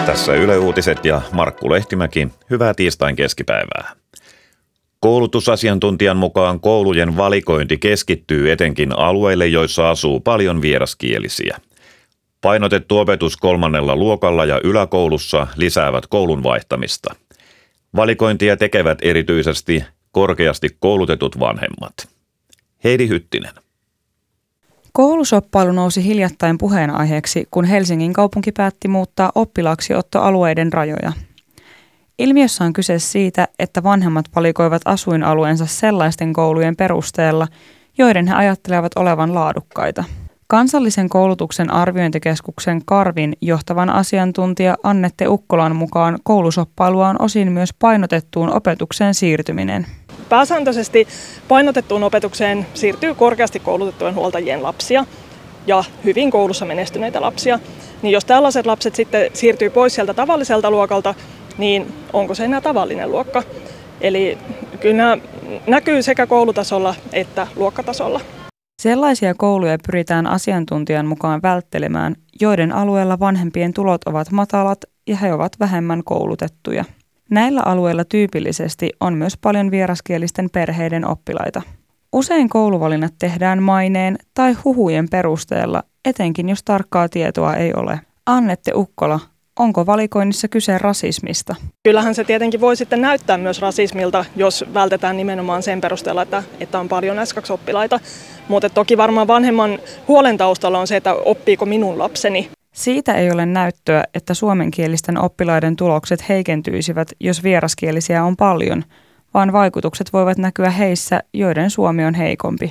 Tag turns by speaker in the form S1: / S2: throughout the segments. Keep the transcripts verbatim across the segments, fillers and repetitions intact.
S1: Tässä Yle Uutiset ja Markku Lehtimäki. Hyvää tiistain keskipäivää. Koulutusasiantuntijan mukaan koulujen valikointi keskittyy etenkin alueille, joissa asuu paljon vieraskielisiä. Painotettu opetus kolmannella luokalla ja yläkoulussa lisäävät koulun vaihtamista. Valikointia tekevät erityisesti korkeasti koulutetut vanhemmat. Heidi Hyttinen.
S2: Koulusoppailu nousi hiljattain puheenaiheeksi, kun Helsingin kaupunki päätti muuttaa oppilaaksiottoalueiden rajoja. Ilmiössä on kyse siitä, että vanhemmat valikoivat asuinalueensa sellaisten koulujen perusteella, joiden he ajattelevat olevan laadukkaita. Kansallisen koulutuksen arviointikeskuksen Karvin johtavan asiantuntija Annette Ukkolan mukaan koulusoppailua on osin myös painotettuun opetukseen siirtyminen.
S3: Pääsääntöisesti painotettuun opetukseen siirtyy korkeasti koulutettujen huoltajien lapsia ja hyvin koulussa menestyneitä lapsia. Niin jos tällaiset lapset sitten siirtyy pois sieltä tavalliselta luokalta, niin onko se enää tavallinen luokka? Eli kyllä nämä näkyy sekä koulutasolla että luokkatasolla.
S2: Sellaisia kouluja pyritään asiantuntijan mukaan välttelemään, joiden alueella vanhempien tulot ovat matalat ja he ovat vähemmän koulutettuja. Näillä alueilla tyypillisesti on myös paljon vieraskielisten perheiden oppilaita. Usein kouluvalinnat tehdään maineen tai huhujen perusteella, etenkin jos tarkkaa tietoa ei ole. Annette Ukkola, onko valikoinnissa kyse rasismista?
S3: Kyllähän se tietenkin voi sitten näyttää myös rasismilta, jos vältetään nimenomaan sen perusteella, että, että on paljon äs kaksi-oppilaita. Mutta toki varmaan vanhemman huolen taustalla on se, että oppiiko minun lapseni.
S2: Siitä ei ole näyttöä, että suomenkielisten oppilaiden tulokset heikentyisivät, jos vieraskielisiä on paljon, vaan vaikutukset voivat näkyä heissä, joiden suomi on heikompi.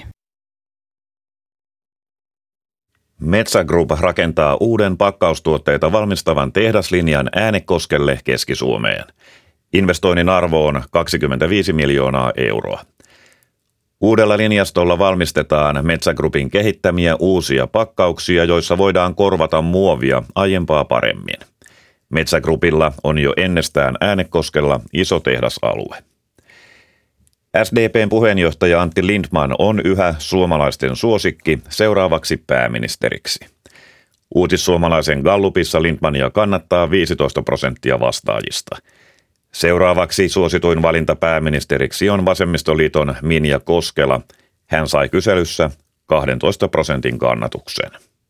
S1: Metsä Group rakentaa uuden pakkaustuotteita valmistavan tehdaslinjan Äänekoskelle Keski-Suomeen. Investoinnin arvo on kaksikymmentäviisi miljoonaa euroa. Uudella linjastolla valmistetaan Metsä Groupin kehittämiä uusia pakkauksia, joissa voidaan korvata muovia aiempaa paremmin. Metsä Groupilla on jo ennestään Äänekoskella iso tehdasalue. S D P:n puheenjohtaja Antti Lindtman on yhä suomalaisten suosikki seuraavaksi pääministeriksi. Uutissuomalaisen Gallupissa Lindtmania kannattaa viisitoista prosenttia vastaajista. Seuraavaksi suosituin valinta pääministeriksi on Vasemmistoliiton Minja Koskela. Hän sai kyselyssä kahdentoista prosentin kannatuksen.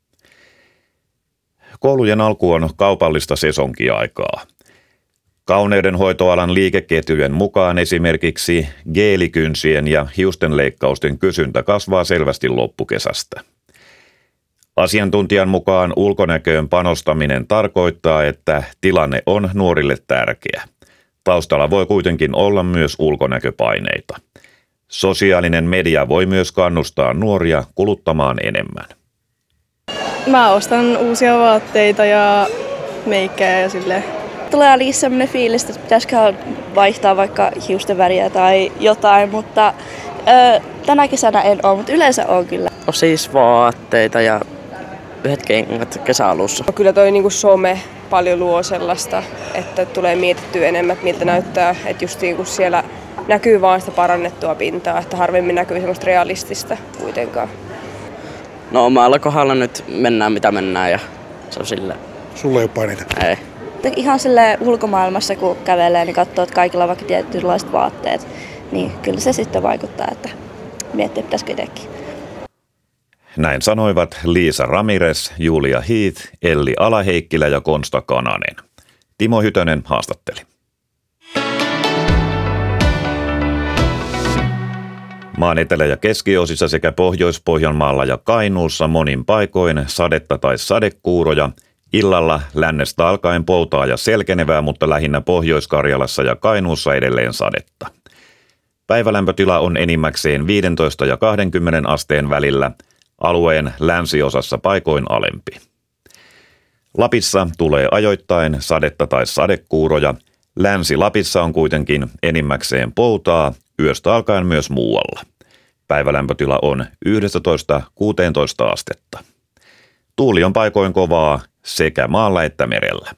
S1: Koulujen alku on kaupallista sesonkiaikaa. Kauneudenhoitoalan liikeketjujen mukaan esimerkiksi geelikynsien ja hiustenleikkausten kysyntä kasvaa selvästi loppukesästä. Asiantuntijan mukaan ulkonäköön panostaminen tarkoittaa, että tilanne on nuorille tärkeä. Taustalla voi kuitenkin olla myös ulkonäköpaineita. Sosiaalinen media voi myös kannustaa nuoria kuluttamaan enemmän.
S4: Mä ostan uusia vaatteita ja meikkejä ja silleen. Tulee aina sellainen fiilis, että pitäisikö vaihtaa vaikka hiusten väriä tai jotain, mutta ö, tänä kesänä en ole, mutta yleensä on kyllä.
S5: On siis vaatteita ja yhdet kengät kesäalussa.
S6: Kyllä toi niinku some paljon luo sellaista, että tulee mietittyä enemmän, että miltä näyttää, että just niin kuin siellä näkyy vaan sitä parannettua pintaa, että harvemmin näkyy semmoista realistista kuitenkaan.
S5: No omalla kohdalla nyt mennään mitä mennään ja se on silleen.
S7: Sulla ei ole paineita?
S5: Ei.
S4: Ihan silleen ulkomaailmassa kun kävelee, niin katsoo, että kaikilla on vaikka tietynlaiset vaatteet, niin kyllä se sitten vaikuttaa, että miettii, pitäisikö itsekin.
S1: Näin sanoivat Liisa Ramirez, Julia Heath, Elli Alaheikkilä ja Konsta Kananen. Timo Hytönen haastatteli. Maan etelä- ja keskiosissa sekä Pohjois-Pohjanmaalla ja Kainuussa monin paikoin sadetta tai sadekuuroja. Illalla lännestä alkaen poutaa ja selkenevää, mutta lähinnä Pohjois-Karjalassa ja Kainuussa edelleen sadetta. Päivälämpötila on enimmäkseen viisitoista ja kaksikymmentä asteen välillä, alueen länsiosassa paikoin alempi. Lapissa tulee ajoittain sadetta tai sadekuuroja. Länsi-Lapissa on kuitenkin enimmäkseen poutaa, yöstä alkaen myös muualla. Päivälämpötila on yksitoista kuusitoista astetta. Tuuli on paikoin kovaa sekä maalla että merellä.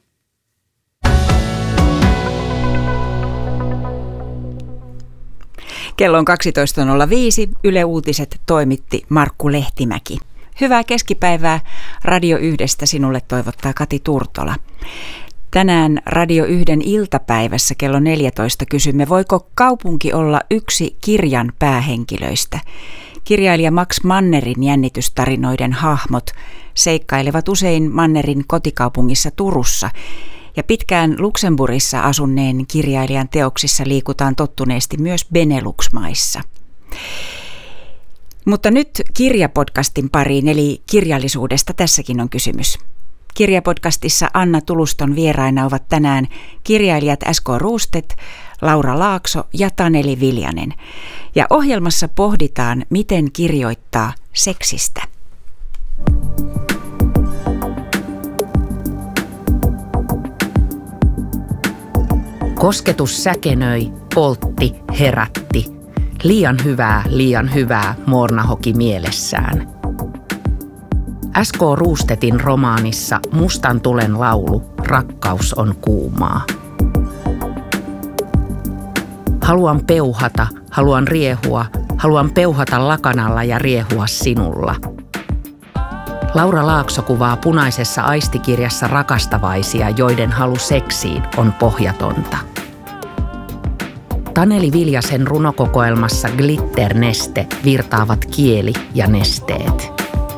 S8: Kello on kaksitoista nolla viisi. Yle Uutiset toimitti Markku Lehtimäki. Hyvää keskipäivää Radio Yhdestä sinulle toivottaa Kati Turtola. Tänään Radio yhden iltapäivässä kello neljätoista kysymme, voiko kaupunki olla yksi kirjan päähenkilöistä. Kirjailija Max Mannerin jännitystarinoiden hahmot seikkailevat usein Mannerin kotikaupungissa Turussa, ja pitkään Luxemburgissa asunneen kirjailijan teoksissa liikutaan tottuneesti myös Benelux-maissa. Mutta nyt kirjapodcastin pariin, eli kirjallisuudesta tässäkin on kysymys. Kirjapodcastissa Anna Tuluston vieraina ovat tänään kirjailijat S K Roostet, Laura Laakso ja Taneli Viljanen. Ja ohjelmassa pohditaan, miten kirjoittaa seksistä.
S7: Kosketus säkenöi, poltti, herätti. Liian hyvää, liian hyvää, Morna hoki mielessään. S K Roostetin romaanissa Mustan tulen laulu, rakkaus on kuumaa. Haluan peuhata, haluan riehua, haluan peuhata lakanalla ja riehua sinulla. Laura Laakso kuvaa punaisessa aistikirjassa rakastavaisia, joiden halu seksiin on pohjatonta. Taneli Viljasen runokokoelmassa Glitter-neste virtaavat kieli ja nesteet.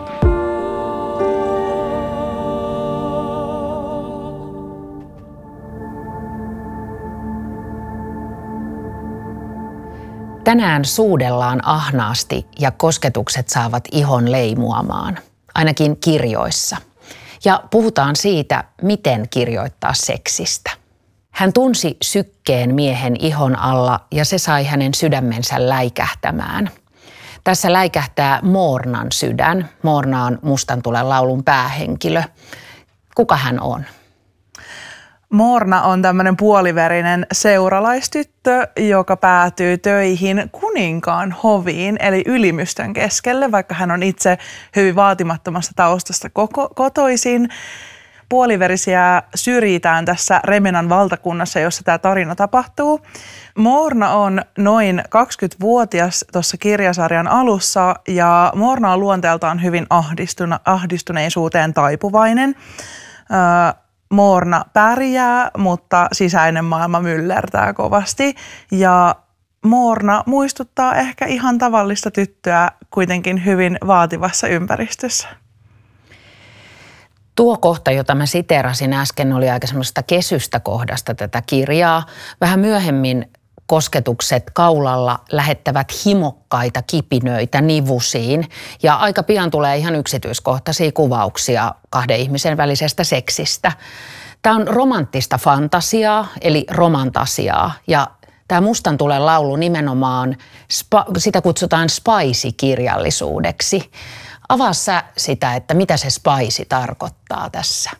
S7: Tänään suudellaan ahnaasti ja kosketukset saavat ihon leimuamaan, ainakin kirjoissa. Ja puhutaan siitä, miten kirjoittaa seksistä. Hän tunsi sykkeen miehen ihon alla ja se sai hänen sydämensä läikähtämään. Tässä läikähtää Mornan sydän. Morna on Mustan tulen laulun päähenkilö. Kuka hän on?
S9: Morna on tämmöinen puoliverinen seuralaistyttö, joka päätyy töihin kuninkaan hoviin, eli ylimystön keskelle, vaikka hän on itse hyvin vaatimattomasta taustasta koko, kotoisin. Puoliverisiä syrjitään tässä Remenan valtakunnassa, jossa tämä tarina tapahtuu. Morna on noin kaksikymmentävuotias tuossa kirjasarjan alussa ja Morna on luonteeltaan hyvin ahdistuna, ahdistuneisuuteen taipuvainen. Öö, Morna pärjää, mutta sisäinen maailma myllertää kovasti ja Morna muistuttaa ehkä ihan tavallista tyttöä kuitenkin hyvin vaativassa ympäristössä.
S7: Tuo kohta, jota mä siteerasin äsken, oli aika semmoista kesystä kohdasta tätä kirjaa. Vähän myöhemmin kosketukset kaulalla lähettävät himokkaita kipinöitä nivusiin ja aika pian tulee ihan yksityiskohtaisia kuvauksia kahden ihmisen välisestä seksistä. Tämä on romanttista fantasiaa, eli romantasiaa, ja tämä Mustan tulen laulu nimenomaan, sitä kutsutaan spicy-kirjallisuudeksi. Avaa sä sitä, että mitä se spicy tarkoittaa tässä?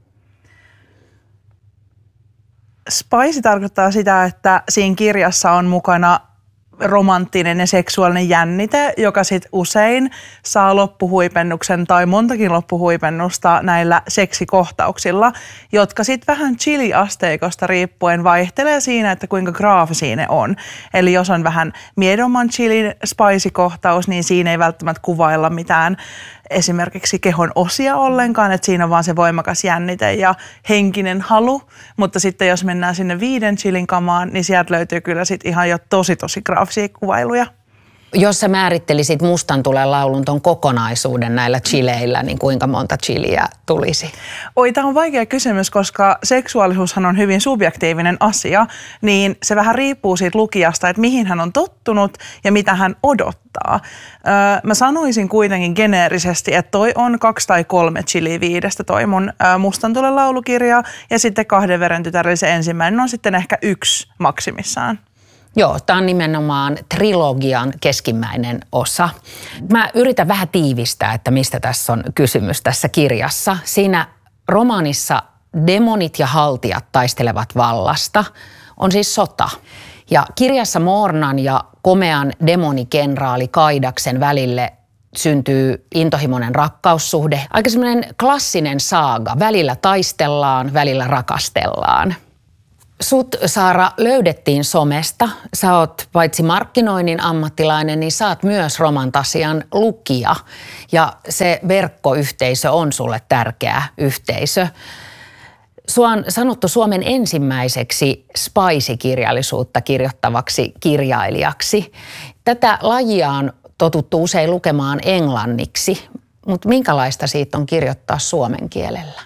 S9: Spicy tarkoittaa sitä, että siinä kirjassa on mukana romanttinen ja seksuaalinen jännite, joka sit usein saa loppuhuipennuksen tai montakin loppuhuipennusta näillä seksikohtauksilla, jotka sitten vähän chili-asteikosta riippuen vaihtelee siinä, että kuinka graafisia ne on. Eli jos on vähän miedomman chilin spicy-kohtaus, niin siinä ei välttämättä kuvailla mitään esimerkiksi kehon osia ollenkaan, että siinä on vaan se voimakas jännite ja henkinen halu, mutta sitten jos mennään sinne viiden chilin kamaan, niin sieltä löytyy kyllä sitten ihan jo tosi tosi graafisia kuvailuja.
S7: Jos sä määrittelisit Mustan tulen laulun ton kokonaisuuden näillä chileillä, niin kuinka monta chiliä tulisi?
S9: Oi, tämä on vaikea kysymys, koska seksuaalisuushan on hyvin subjektiivinen asia, niin se vähän riippuu siitä lukijasta, että mihin hän on tottunut ja mitä hän odottaa. Öö, mä sanoisin kuitenkin geneerisesti, että toi on kaksi tai kolme chiliä viidestä toi mun ö, Mustan tulen laulukirja ja sitten Kahden veren tytär, eli se ensimmäinen on sitten ehkä yksi maksimissaan.
S7: Joo, tämä on nimenomaan trilogian keskimmäinen osa. Mä yritän vähän tiivistää, että mistä tässä on kysymys tässä kirjassa. Siinä romaanissa demonit ja haltijat taistelevat vallasta. On siis sota. Ja kirjassa Mornan ja komean demonikenraali Kaidaksen välille syntyy intohimoinen rakkaussuhde. Aika semmoinen klassinen saaga. Välillä taistellaan, välillä rakastellaan. Sut, Saara, löydettiin somesta. Sä oot paitsi markkinoinnin ammattilainen, niin sä oot myös romantasian lukija. Ja se verkkoyhteisö on sulle tärkeä yhteisö. Sua on sanottu Suomen ensimmäiseksi spice-kirjallisuutta kirjoittavaksi kirjailijaksi. Tätä lajia on totuttu usein lukemaan englanniksi, mutta minkälaista siitä on kirjoittaa suomen kielellä?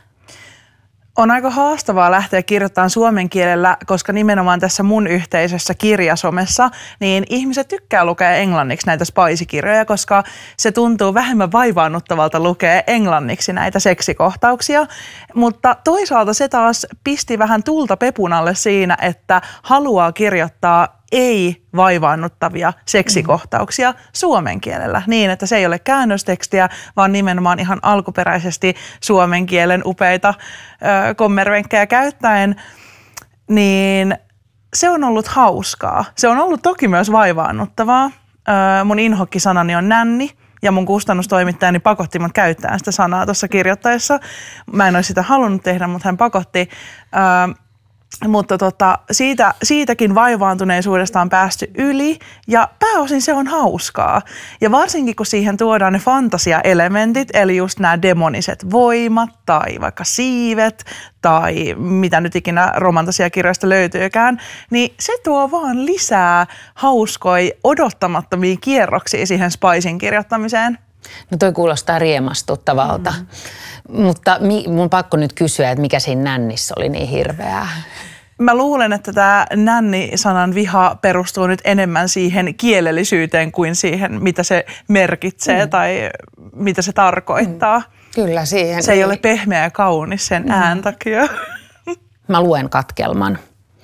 S9: On aika haastavaa lähteä kirjoittamaan suomen kielellä, koska nimenomaan tässä mun yhteisössä kirjasomessa, niin ihmiset tykkää lukea englanniksi näitä spice-kirjoja, koska se tuntuu vähemmän vaivaannuttavalta lukea englanniksi näitä seksikohtauksia. Mutta toisaalta se taas pisti vähän tulta pepun alle siinä, että haluaa kirjoittaa ei-vaivaannuttavia seksikohtauksia suomen kielellä niin, että se ei ole käännöstekstiä, vaan nimenomaan ihan alkuperäisesti suomen kielen upeita ö, kommervenkkejä käyttäen, niin se on ollut hauskaa. Se on ollut toki myös vaivaannuttavaa. Ö, mun inhokkisanani on nänni ja mun kustannustoimittajani pakotti mut käyttämään sitä sanaa tuossa kirjoittaessa. Mä en olisi sitä halunnut tehdä, mutta hän pakotti. Ö, Mutta tota, siitä, siitäkin vaivaantuneisuudesta on päästy yli ja pääosin se on hauskaa. Ja varsinkin kun siihen tuodaan ne fantasiaelementit, eli just nämä demoniset voimat tai vaikka siivet tai mitä nyt ikinä romantasiakirjoista löytyykään, niin se tuo vaan lisää hauskoja odottamattomia kierroksia siihen Spicen kirjoittamiseen.
S7: No toi kuulostaa riemastuttavalta, mm. mutta mi, mun pakko nyt kysyä, että mikä siinä nännissä oli niin hirveää?
S9: Mä luulen, että tämä nänni-sanan viha perustuu nyt enemmän siihen kielellisyyteen kuin siihen, mitä se merkitsee mm. tai mitä se tarkoittaa. Mm.
S7: Kyllä siihen.
S9: Se ei, ei ole pehmeä ja kaunis sen mm. ään takia.
S7: Mä luen katkelman.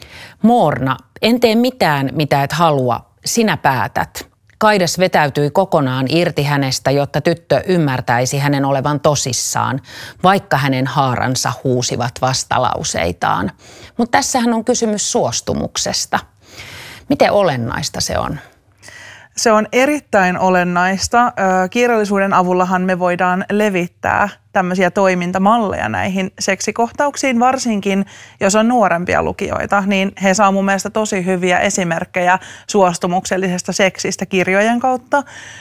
S7: Moorna, en tee mitään, mitä et halua. Sinä päätät. Kaidas vetäytyi kokonaan irti hänestä, jotta tyttö ymmärtäisi hänen olevan tosissaan, vaikka hänen haaransa huusivat vastalauseitaan. Mutta tässähän on kysymys suostumuksesta. Miten olennaista se on?
S9: Se on erittäin olennaista. Kirjallisuuden avullahan me voidaan levittää tämmöisiä toimintamalleja näihin seksikohtauksiin, varsinkin jos on nuorempia lukijoita, niin he saa mun mielestä tosi hyviä esimerkkejä suostumuksellisesta seksistä kirjojen kautta.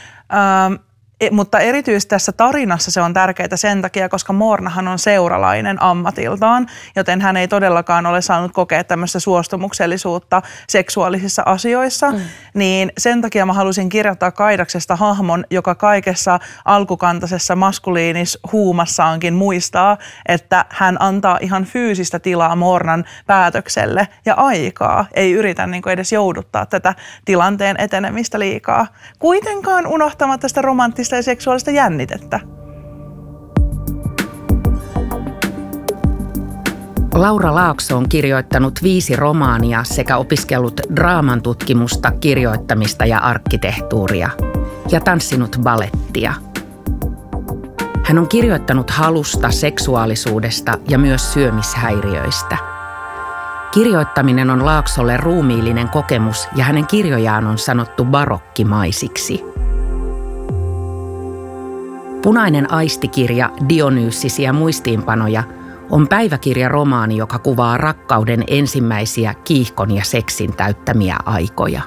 S9: Ähm, Mutta erityisesti tässä tarinassa se on tärkeää sen takia, koska Moornahan on seuralainen ammatiltaan, joten hän ei todellakaan ole saanut kokea tämmöistä suostumuksellisuutta seksuaalisissa asioissa. Mm. Niin sen takia mä halusin kirjoittaa Kaidaksesta hahmon, joka kaikessa alkukantaisessa maskuliinis huumassaankin muistaa, että hän antaa ihan fyysistä tilaa Moornan päätökselle ja aikaa. Ei yritä niin kuin edes jouduttaa tätä tilanteen etenemistä liikaa. Kuitenkaan unohtamatta sitä romanttista ja seksuaalista jännitettä.
S7: Laura Laakso on kirjoittanut viisi romaania sekä opiskellut draaman tutkimusta, kirjoittamista ja arkkitehtuuria ja tanssinut balettia. Hän on kirjoittanut halusta, seksuaalisuudesta ja myös syömishäiriöistä. Kirjoittaminen on Laaksolle ruumiillinen kokemus ja hänen kirjojaan on sanottu barokkimaisiksi. Punainen aistikirja Dionyysisia muistiinpanoja on päiväkirjaromaani, joka kuvaa rakkauden ensimmäisiä kiihkon ja seksin täyttämiä aikoja.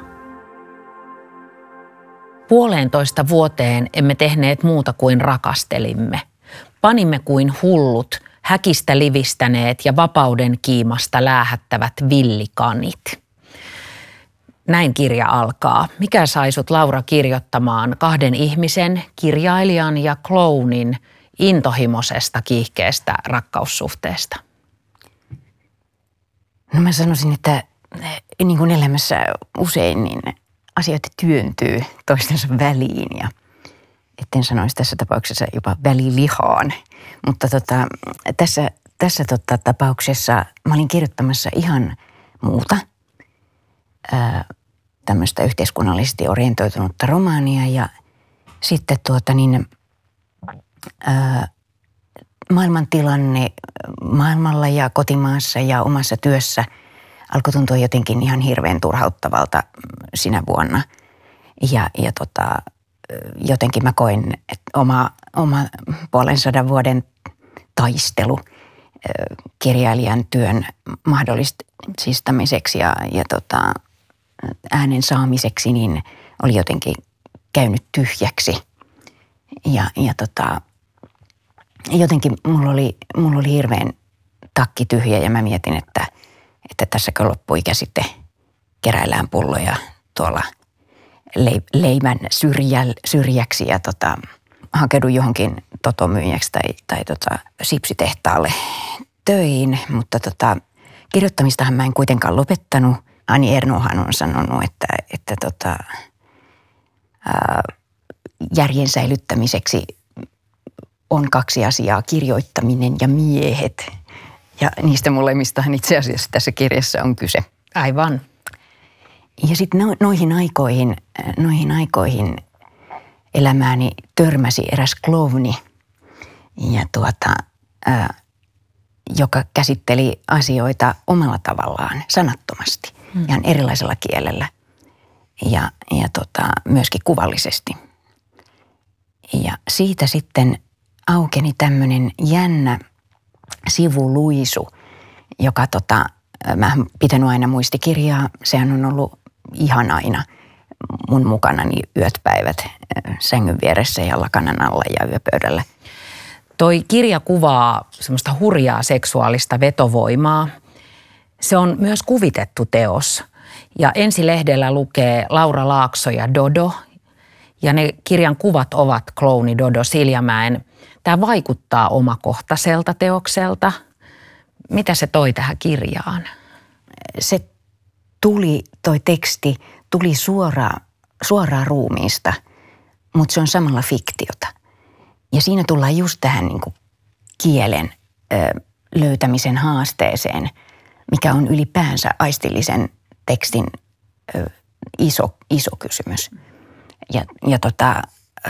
S7: Puoleentoista vuoteen emme tehneet muuta kuin rakastelimme. Panimme kuin hullut, häkistä livistäneet ja vapauden kiimasta läähättävät villikanit. Näin kirja alkaa. Mikä sai sut, Laura, kirjoittamaan kahden ihmisen, kirjailijan ja clownin intohimoisesta kiihkeästä rakkaussuhteesta?
S10: No mä sanoisin, että niin kuin elämässä usein niin asiat työntyy toistensa väliin ja etten sanoisi tässä tapauksessa jopa välilihaan. Mutta tota, tässä, tässä tota tapauksessa mä olin kirjoittamassa ihan muuta. Ää, tämmöistä yhteiskunnallisesti orientoitunutta romaania ja sitten tuota niin, ää, maailmantilanne maailmalla ja kotimaassa ja omassa työssä alkoi tuntua jotenkin ihan hirveän turhauttavalta sinä vuonna. Ja, ja tota, jotenkin mä koin, että oma, oma puolen sadan vuoden taistelu kirjailijan työn mahdollistamiseksi ja, ja tota, äänen saamiseksi, niin oli jotenkin käynyt tyhjäksi. Ja, ja tota, jotenkin mulla oli, mulla oli hirveän takki tyhjä ja mä mietin, että, että tässäkö loppui käsite keräillään pulloja tuolla leimän syrjä, syrjäksi ja tota, hakeudun johonkin totomyyjäksi tai, tai tota, sipsitehtaalle töihin, mutta tota, kirjoittamistahan mä en kuitenkaan lopettanut. Ani Ernohan on sanonut, että, että tota, ää, järjen säilyttämiseksi on kaksi asiaa, kirjoittaminen ja miehet. Ja niistä molemmistahan itse asiassa tässä kirjassa on kyse.
S7: Aivan.
S10: Ja sitten no, noihin aikoihin, noihin aikoihin elämääni törmäsi eräs klouni, ja tuota, ää, joka käsitteli asioita omalla tavallaan, sanattomasti, hmm. ihan erilaisella kielellä ja, ja tota, myöskin kuvallisesti. Ja siitä sitten aukeni tämmöinen jännä sivuluisu, joka tota, mä oon pitänyt aina muistikirjaa, sehän on ollut ihan aina mun mukanani yöt päivät sängyn vieressä ja lakanan alla ja yöpöydällä.
S7: Toi kirja kuvaa semmoista hurjaa seksuaalista vetovoimaa. Se on myös kuvitettu teos. Ja ensilehdellä lukee Laura Laakso ja Dodo. Ja ne kirjan kuvat ovat klouni Dodo Siljamäen. Tämä vaikuttaa omakohtaiselta teokselta. Mitä se toi tähän kirjaan?
S10: Se tuli, toi teksti tuli suoraan, suoraan ruumiista, mutta se on samalla fiktiota. Ja siinä tullaan just tähän niin kuin kielen ö, löytämisen haasteeseen, mikä on ylipäänsä aistillisen tekstin ö, iso, iso kysymys. Ja, ja tota, ö,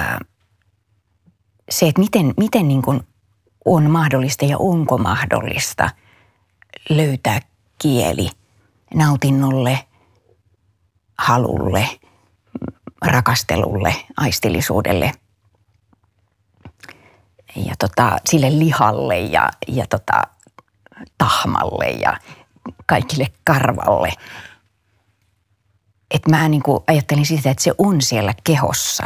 S10: se, että miten, miten niin kuin on mahdollista ja onko mahdollista löytää kieli nautinnolle, halulle, rakastelulle, aistillisuudelle ja tota, sille lihalle ja, ja tota, tahmalle ja kaikille karvalle. Et mä niin kuin ajattelin sitä, että se on siellä kehossa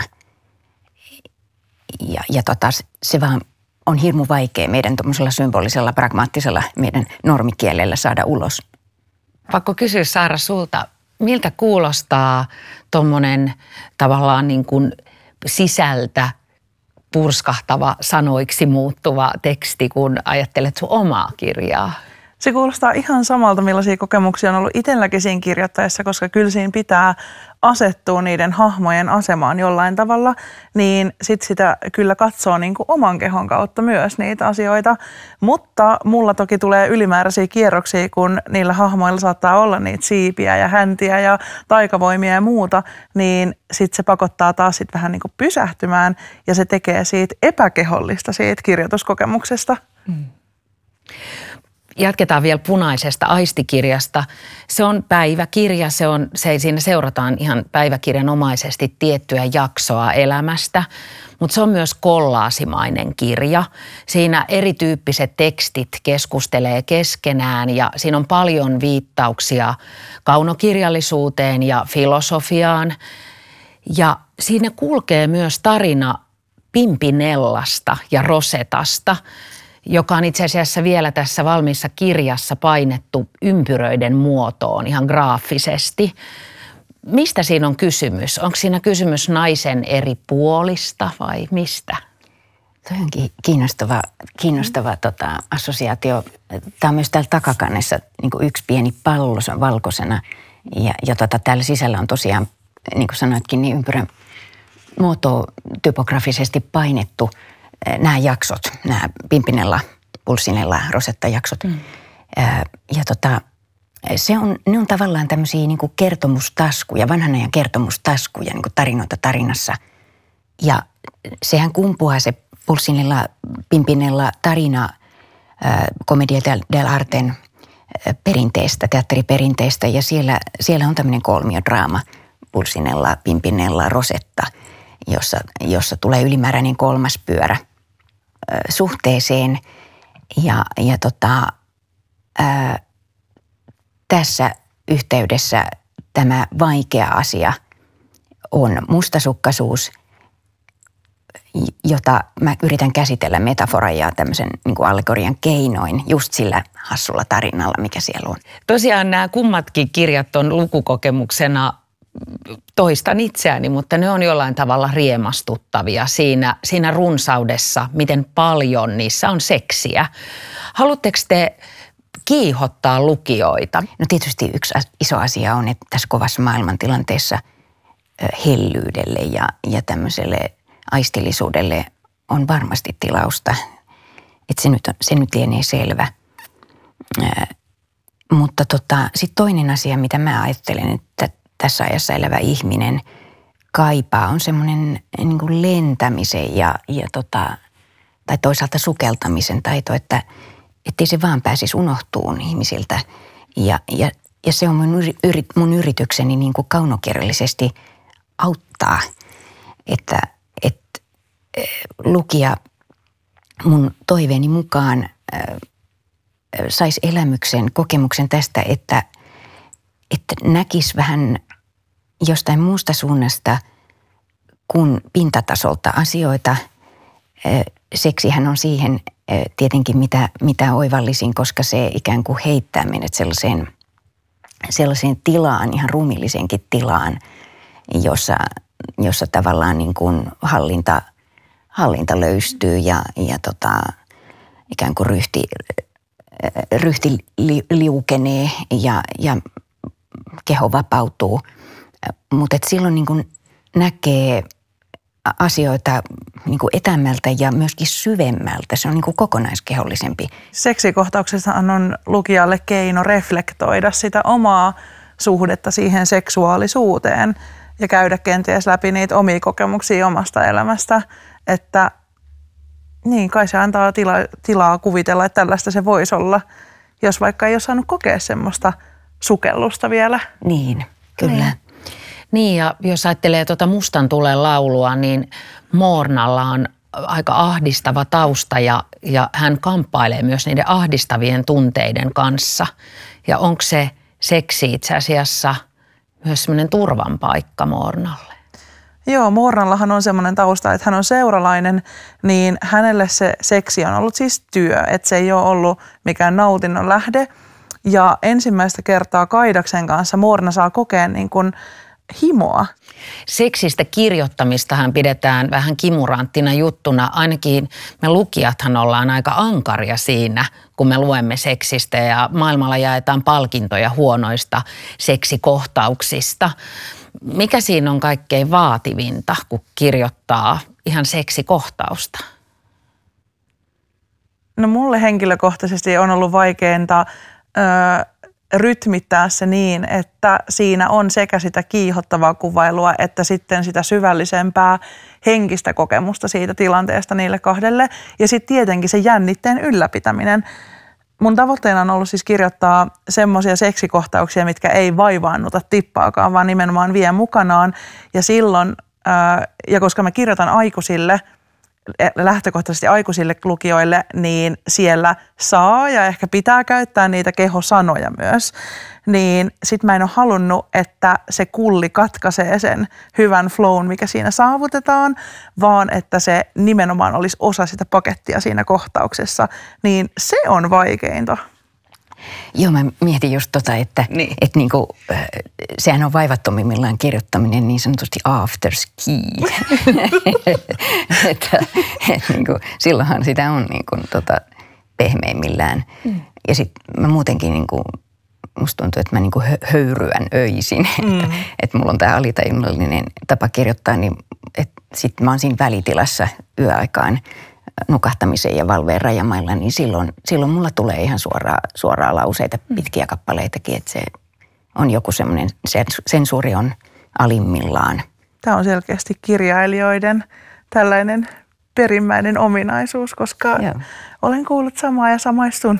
S10: ja, ja tota, se vaan on hirmu vaikea meidän tuommoisella symbolisella, pragmaattisella, meidän normikielellä saada ulos.
S7: Pakko kysyä, Saara, sulta, miltä kuulostaa tuommoinen tavallaan niin kuin sisältä purskahtava, sanoiksi muuttuva teksti, kun ajattelet sun omaa kirjaa?
S9: Se kuulostaa ihan samalta, millaisia kokemuksia on ollut itselläkin siinä kirjoittaessa, koska kyllä siinä pitää asettua niiden hahmojen asemaan jollain tavalla, niin sitten sitä kyllä katsoo niin kuin oman kehon kautta myös niitä asioita. Mutta mulla toki tulee ylimääräisiä kierroksia, kun niillä hahmoilla saattaa olla niitä siipiä ja häntiä ja taikavoimia ja muuta, niin sitten se pakottaa taas sit vähän niin kuin pysähtymään ja se tekee siitä epäkehollista siitä kirjoituskokemuksesta. Hmm.
S7: Jatketaan vielä Punaisesta aistikirjasta. Se on päiväkirja, se on, se, siinä seurataan ihan päiväkirjanomaisesti tiettyä jaksoa elämästä, mutta se on myös kollaasimainen kirja. Siinä erityyppiset tekstit keskustelee keskenään ja siinä on paljon viittauksia kaunokirjallisuuteen ja filosofiaan. Ja siinä kulkee myös tarina Pimpinellasta ja Rosetasta, joka on itse asiassa vielä tässä valmiissa kirjassa painettu ympyröiden muotoon ihan graafisesti. Mistä siinä on kysymys? Onko siinä kysymys naisen eri puolista vai mistä?
S10: Tuo on kiinnostava, kiinnostava mm. tota, assosiaatio. Tämä on myös täällä takakannessa niin kuin yksi pieni pallo, se on valkoisena. Ja, ja tota, täällä sisällä on tosiaan, niin kuin sanoitkin, niin ympyrän muotoon typografisesti painettu nämä jaksot, nämä Pimpinella, Pulssinella, Rosetta-jaksot. Mm. Ja tota, se on, ne on tavallaan tämmöisiä niin kuin kertomustaskuja, vanhan ajan kertomustaskuja niin kuin tarinoita tarinassa. Ja sehän kumpuaa se Pulssinella, Pimpinella tarina Commedia dell'arten perinteestä, teatteriperinteestä. Ja siellä, siellä on tämmöinen kolmiodraama, Pulssinella, Pimpinella, Rosetta, jossa, jossa tulee ylimääräinen kolmas pyörä ö, suhteeseen. Ja, ja tota, ö, tässä yhteydessä tämä vaikea asia on mustasukkaisuus jota mä yritän käsitellä metaforan ja tämmöisen niin kuin allegorian keinoin just sillä hassulla tarinalla, mikä siellä on.
S7: Tosiaan nämä kummatkin kirjat on lukukokemuksena, toistan itseäni, mutta ne on jollain tavalla riemastuttavia siinä, siinä runsaudessa, miten paljon niissä on seksiä. Haluatteko te kiihottaa lukijoita?
S10: No tietysti yksi iso asia on, että tässä kovassa maailmantilanteessa hellyydelle ja, ja tämmöiselle aistillisuudelle on varmasti tilausta. Että se nyt, on, se nyt lienee selvä. Ää, mutta tota, sitten toinen asia, mitä mä ajattelen, että tässä ajassa elävä ihminen kaipaa, on semmoinen niin kuin lentämisen ja, ja tota, tai toisaalta sukeltamisen taito, että ettei se vaan pääsisi unohtuun ihmisiltä. Ja, ja, ja se on mun, yrit, mun yritykseni niin kuin kaunokirjallisesti auttaa, että et, lukija mun toiveeni mukaan äh, saisi elämyksen, kokemuksen tästä, että, että näkisi vähän jostain muusta suunnasta kuin pintatasolta asioita. Äh, seksihän on siihen äh, tietenkin mitä, mitä oivallisin, koska se ikään kuin heittää meidät sellaiseen, sellaiseen tilaan, ihan ruumilliseenkin tilaan, jossa, jossa tavallaan niin kuin hallinta, hallinta löystyy ja, ja tota, ikään kuin ryhti, ryhti li, liukenee ja, ja keho vapautuu. Mutta silloin niin kuin näkee asioita niin kuin etämältä ja myöskin syvemmältä. Se on niin kuin kokonaiskehollisempi.
S9: Seksikohtauksessa on lukijalle keino reflektoida sitä omaa suhdetta siihen seksuaalisuuteen ja käydä kenties läpi niitä omia kokemuksia omasta elämästä, että niin kai se antaa tila, tilaa kuvitella, että tällaista se voisi olla, jos vaikka ei ole saanut kokea semmoista sukellusta vielä.
S10: Niin, kyllä. Niin,
S7: niin ja jos ajattelee tuota Mustan tulen laulua, niin Moornalla on aika ahdistava tausta ja, ja hän kamppailee myös niiden ahdistavien tunteiden kanssa. Ja onko se seksi itse asiassa myös semmoinen turvan paikka Moornalle?
S9: Joo, Moornallahan on semmoinen tausta, että hän on seuralainen, niin hänelle se seksi on ollut siis työ, että se ei ole ollut mikään nautinnon lähde. Ja ensimmäistä kertaa Kaidaksen kanssa Moorna saa kokea niin kuin himoa.
S7: Seksistä kirjoittamistahan pidetään vähän kimuranttina juttuna. Ainakin me lukijathan ollaan aika ankaria siinä, kun me luemme seksistä ja maailmalla jaetaan palkintoja huonoista seksikohtauksista. Mikä siinä on kaikkein vaativinta, kun kirjoittaa ihan seksikohtausta?
S9: No mulle henkilökohtaisesti on ollut vaikeinta öö, rytmittää se niin, että siinä on sekä sitä kiihottavaa kuvailua että sitten sitä syvällisempää henkistä kokemusta siitä tilanteesta niille kahdelle. Ja sitten tietenkin se jännitteen ylläpitäminen. Mun tavoitteena on ollut siis kirjoittaa semmoisia seksikohtauksia, mitkä ei vaivaannuta tippaakaan, vaan nimenomaan vie mukanaan. Ja silloin, ää, ja koska mä kirjoitan aikuisille, lähtökohtaisesti aikuisille lukijoille, niin siellä saa ja ehkä pitää käyttää niitä kehosanoja myös. Niin sit mä en ole halunnut, että se kulli katkaisee sen hyvän flown, mikä siinä saavutetaan, vaan että se nimenomaan olisi osa sitä pakettia siinä kohtauksessa. Niin se on vaikeinta.
S10: Joo, mä mietin just tota, että niin. et niinku, sehän on vaivattomimmillaan kirjoittaminen niin sanotusti afterski. että et niinku, silloinhan sitä on niinku, tota, pehmeimmillään. Mm. Ja sitten mä muutenkin, niinku, musta tuntuu, että mä niinku höyryän öisin. Mm. että et mulla on tää alitajunnallinen tapa kirjoittaa, niin sitten mä oon siinä välitilassa yöaikaan nukahtamiseen ja valveen rajamailla, niin silloin, silloin mulla tulee ihan suoraa, suoraa lauseita, pitkiä kappaleitakin, että se on joku semmoinen, sensuuri on alimmillaan.
S9: Tämä on selkeästi kirjailijoiden tällainen perimmäinen ominaisuus, koska Joo. olen kuullut samaa ja samaistun.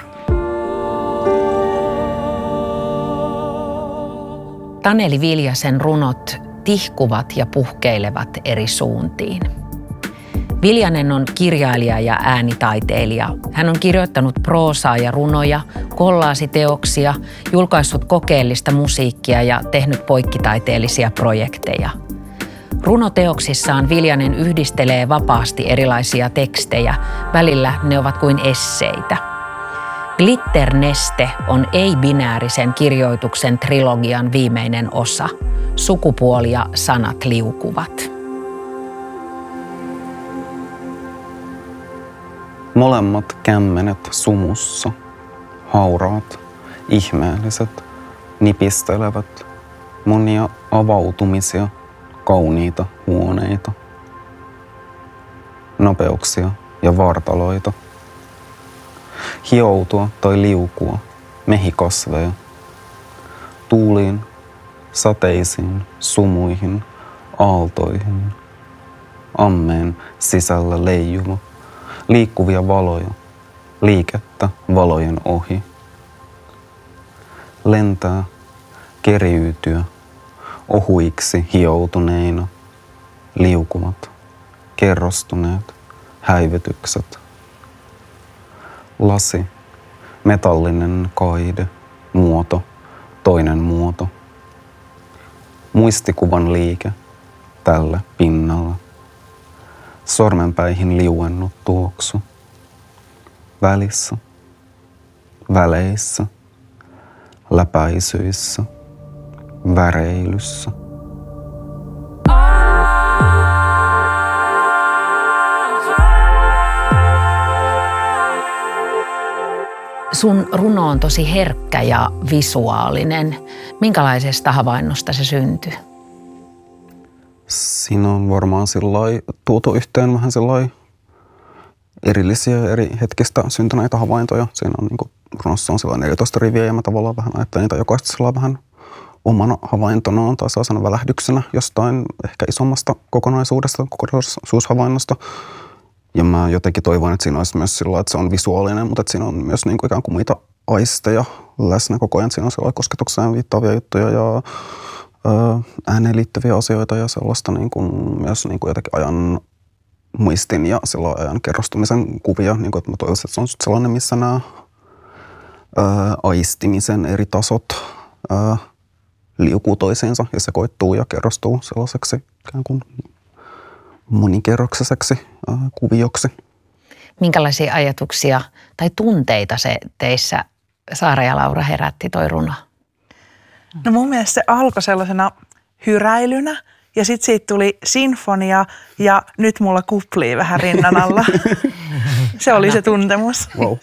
S7: Taneli Viljasen runot tihkuvat ja puhkeilevat eri suuntiin. Viljanen on kirjailija ja äänitaiteilija. Hän on kirjoittanut proosaa ja runoja, kollaasiteoksia, julkaissut kokeellista musiikkia ja tehnyt poikkitaiteellisia projekteja. Runoteoksissaan Viljanen yhdistelee vapaasti erilaisia tekstejä. Välillä ne ovat kuin esseitä. Glitterneste on ei-binäärisen kirjoituksen trilogian viimeinen osa. Sukupuoli ja sanat liukuvat.
S11: Molemmat kämmenet sumussa, hauraat, ihmeelliset, nipistelevät, monia avautumisia, kauniita huoneita, nopeuksia ja vartaloita, hioutua tai liukua, mehikasveja, tuuliin, sateisiin, sumuihin, aaltoihin, ammeen sisällä leijuva, liikkuvia valoja, liikettä valojen ohi, lentää, keriytyä, ohuiksi hioutuneina, liukuvat, kerrostuneet, häivytykset. Lasi, metallinen kaide, muoto, toinen muoto. Muistikuvan liike tällä pinnalla. Sormenpäihin liuennut tuoksu. Välissä, väleissä, läpäisyissä, väreilyssä.
S7: Sun runo on tosi herkkä ja visuaalinen. Minkälaisesta havainnosta se syntyy?
S11: Siinä on varmaan sillai tuotu yhteen vähän sillai erillisiä eri hetkistä syntyneitä havaintoja. Siinä on niin kuin, runossa on sillai neljätoista riviä ja mä tavallaan vähän ajattelen niitä jokaista sillai vähän omana havaintonaan tai sellaisena välähdyksenä jostain ehkä isommasta kokonaisuudesta, kokonaisuushavainnosta. Ja mä jotenkin toivon, että siinä olisi myös sillä, että se on visuaalinen, mutta että siinä on myös niin kuin ikään kuin muita aisteja läsnä koko ajan. Siinä on sillä kosketukseen viittaavia juttuja ja ääneen liittyviä asioita ja sellaista niin kuin, myös niin kuin jotenkin ajan muistin ja sillä ajan kerrostumisen kuvia. Niin kuin, että mä toivoisin, että se on sellainen, missä nämä ää, aistimisen eri tasot ää, liukuu toisiinsa ja sekoittuu ja kerrostuu sellaiseksi ikään kuin monikerroksiseksi ää, kuvioksi.
S7: Minkälaisia ajatuksia tai tunteita se teissä, Saara ja Laura, herätti toi runo?
S9: No mun mielestä se alkoi sellaisena hyräilynä ja sitten siitä tuli sinfonia ja nyt mulla kuplii vähän rinnan alla. Se oli se tuntemus.
S11: Wow.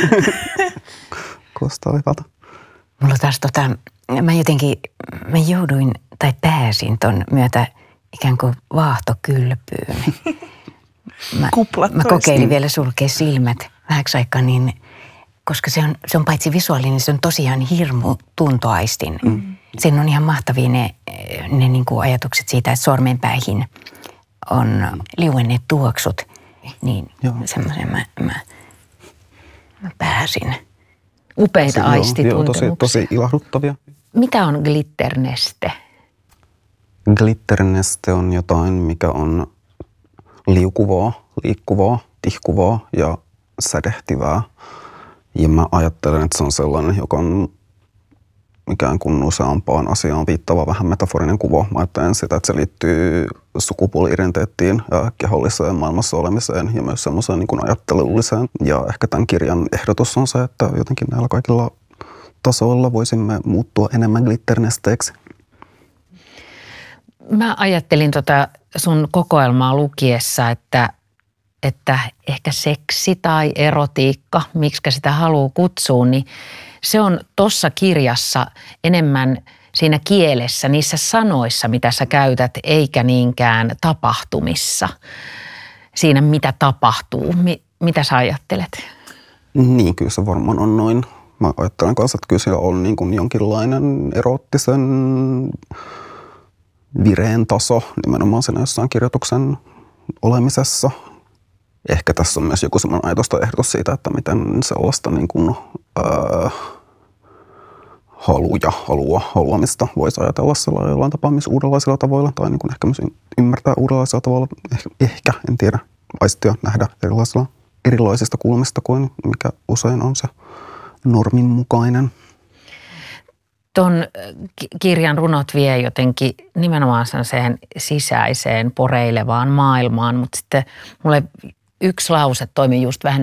S11: Kuulostaa hyvältä.
S10: Mulla taas tota, mä jotenkin, mä jouduin tai pääsin ton myötä ikään kuin vaahtokylpyyn. Mä,
S9: Kuplat
S10: mä kokeilin vielä sulkea silmät vähäksi aikaa, niin, koska se on, se on paitsi visuaalinen, se on tosiaan hirmu tuntoaistin. Mm. Sen on ihan mahtavia ne, ne niin kuin ajatukset siitä, että sormenpäihin on liuenneet tuoksut. Niin semmoisen mä, mä, mä pääsin.
S7: Upeita aistituntemuksia.
S11: Tosi, tosi ilahduttavia.
S7: Mitä on glitterneste?
S11: Glitterneste on jotain, mikä on liukuvaa, liikkuvaa, tihkuvaa ja sädehtivää. Ja mä ajattelen, että se on sellainen, joka on ikään kuin useampaan asiaan viittava vähän metaforinen kuva. Mä ajattelen sitä, että se liittyy sukupuoli-identiteettiin ja keholliseen maailmassa olemiseen ja myös semmoiseen niin kuin ajattelulliseen. Ja ehkä tämän kirjan ehdotus on se, että jotenkin näillä kaikilla tasoilla voisimme muuttua enemmän glitternesteeksi.
S7: Mä ajattelin tota sun kokoelmaa lukiessa, että, että ehkä seksi tai erotiikka, miksikä sitä haluaa kutsua, niin se on tuossa kirjassa enemmän siinä kielessä, niissä sanoissa, mitä sä käytät, eikä niinkään tapahtumissa. Siinä, mitä tapahtuu. Mi- mitä sä ajattelet?
S11: Niin, kyllä se varmaan on noin. Mä ajattelen kanssa, että kyllä siellä on niin kuin jonkinlainen eroottisen vireen taso nimenomaan siinä jossain kirjoituksen olemisessa. Ehkä tässä on myös joku semmoinen ajatus tai ehdotus siitä, että miten sellaista niin kuin, ää, haluja, halua, haluamista voisi ajatella sellainen jollain tapaa myös uudenlaisilla tavoilla tai niin kuin ehkä myös ymmärtää uudenlaisilla tavalla. Eh, ehkä, en tiedä, aistia nähdä erilaisilla, erilaisista kulmista, kuin mikä usein on se normin mukainen.
S7: Ton kirjan runot vie jotenkin nimenomaan sellaiseen sisäiseen poreilevaan maailmaan, mutta sitten mulle yksi lause toimii just vähän